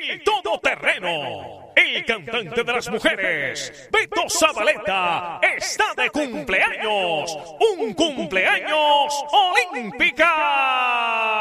el todoterreno, el cantante de las mujeres, Beto Zabaleta, está de cumpleaños. ¡Un cumpleaños olímpica!